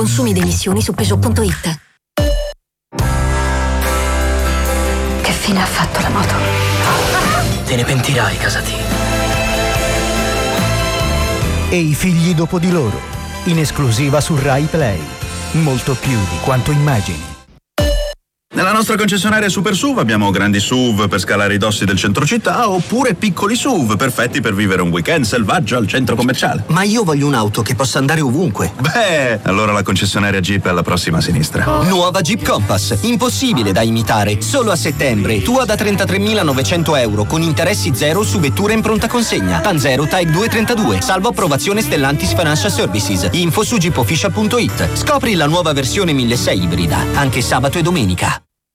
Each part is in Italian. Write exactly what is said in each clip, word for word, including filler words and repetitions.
Consumi ed emissioni su Peugeot punto it. Che fine ha fatto la moto? Te ne pentirai, Casati. E i figli dopo di loro, in esclusiva su Rai Play. Molto più di quanto immagini. Nella nostra concessionaria Super S U V abbiamo grandi S U V per scalare i dossi del centro città oppure piccoli S U V perfetti per vivere un weekend selvaggio al centro commerciale. Ma io voglio un'auto che possa andare ovunque. Beh, allora la concessionaria Jeep è alla prossima sinistra. Nuova Jeep Compass, impossibile da imitare. Solo a settembre, tua da trentatremilanovecento euro con interessi zero su vettura in pronta consegna. Tanzero Type duecentotrentadue, salvo approvazione Stellantis Financial Services. Info su jeep official punto it. Scopri la nuova versione milleseicento ibrida, anche sabato e domenica.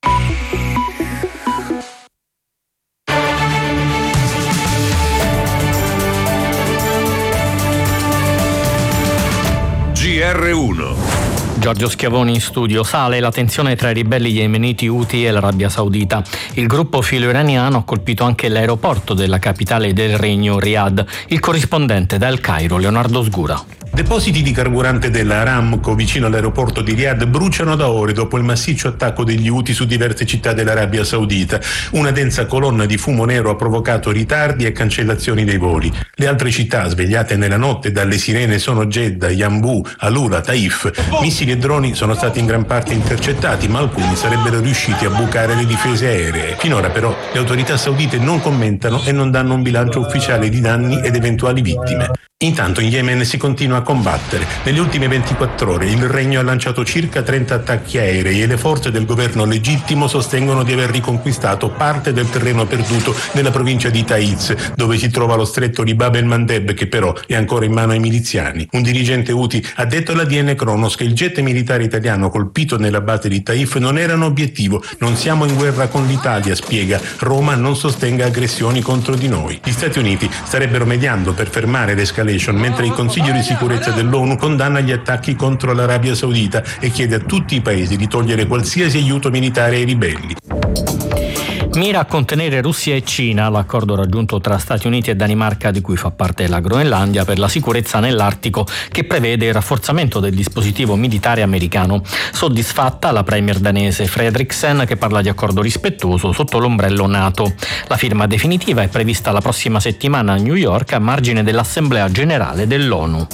G R uno. Giorgio Schiavoni in studio. Sale la tensione tra i ribelli yemeniti Houthi e l'Arabia Saudita. Il gruppo filo-iraniano ha colpito anche l'aeroporto della capitale del regno, Riyadh. Il corrispondente da El Cairo, Leonardo Sgura. Depositi di carburante della Aramco vicino all'aeroporto di Riyadh bruciano da ore dopo il massiccio attacco degli Houthi su diverse città dell'Arabia Saudita. Una densa colonna di fumo nero ha provocato ritardi e cancellazioni dei voli. Le altre città svegliate nella notte dalle sirene sono Jeddah, Yanbu, Alula, Taif. Missili e droni sono stati in gran parte intercettati, ma alcuni sarebbero riusciti a bucare le difese aeree. Finora però le autorità saudite non commentano e non danno un bilancio ufficiale di danni ed eventuali vittime. Intanto in Yemen si continua a combattere. Nelle ultime ventiquattro ore il regno ha lanciato circa trenta attacchi aerei e le forze del governo legittimo sostengono di aver riconquistato parte del terreno perduto nella provincia di Taiz, dove si trova lo stretto di Bab el-Mandeb, che però è ancora in mano ai miliziani. Un dirigente Houthi ha detto alla D N Kronos che il jet militare italiano colpito nella base di Taif non era un obiettivo. Non siamo in guerra con l'Italia, spiega. Roma non sostenga aggressioni contro di noi. Gli Stati Uniti starebbero mediando per fermare l'escalation, mentre il Consiglio di sicurezza dell'ONU condanna gli attacchi contro l'Arabia Saudita e chiede a tutti i paesi di togliere qualsiasi aiuto militare ai ribelli. Mira a contenere Russia e Cina l'accordo raggiunto tra Stati Uniti e Danimarca, di cui fa parte la Groenlandia, per la sicurezza nell'Artico, che prevede il rafforzamento del dispositivo militare americano. Soddisfatta la premier danese Frederiksen, che parla di accordo rispettoso sotto l'ombrello NATO. La firma definitiva è prevista la prossima settimana a New York, a margine dell'Assemblea Generale dell'ONU.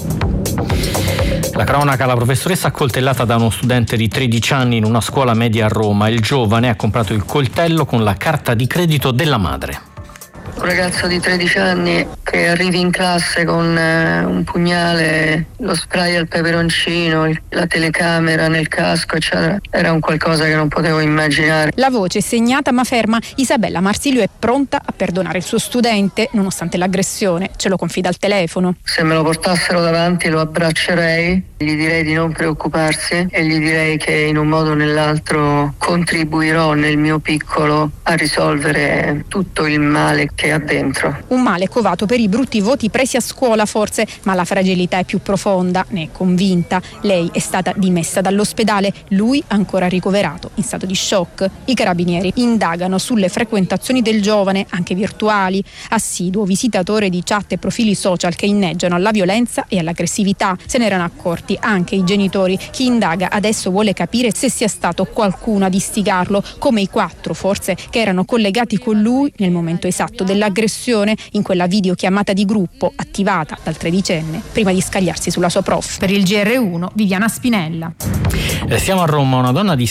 La cronaca: la professoressa accoltellata da uno studente di tredici anni in una scuola media a Roma. Il giovane ha comprato il coltello con la carta di credito della madre. Un ragazzo di tredici anni che arrivi in classe con eh, un pugnale, lo spray al peperoncino, la telecamera nel casco, eccetera. Era un qualcosa che non potevo immaginare. La voce segnata ma ferma. Isabella Marsilio è pronta a perdonare il suo studente nonostante l'aggressione. Ce lo confida al telefono. Se me lo portassero davanti lo abbraccerei, gli direi di non preoccuparsi e gli direi che in un modo o nell'altro contribuirò nel mio piccolo a risolvere tutto il male che ha dentro. Un male covato per i brutti voti presi a scuola forse, ma la fragilità è più profonda, ne è convinta. Lei è stata dimessa dall'ospedale, lui ancora ricoverato in stato di shock. I carabinieri indagano sulle frequentazioni del giovane, anche virtuali, assiduo visitatore di chat e profili social che inneggiano alla violenza e all'aggressività. Se ne erano accorti anche i genitori. Chi indaga adesso vuole capire se sia stato qualcuno ad istigarlo, come i quattro forse che erano collegati con lui nel momento esatto dell'aggressione, in quella videochiamata di gruppo attivata dal tredicenne prima di scagliarsi sulla sua prof. Per il G R uno, Viviana Spinella. Restiamo a Roma. Una donna di